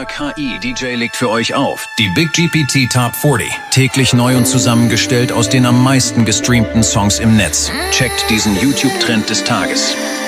Euer KI-DJ legt für euch auf. Die Big GPT Top 40. Täglich neu und zusammengestellt aus den am meisten gestreamten Songs im Netz. Checkt diesen YouTube-Trend des Tages.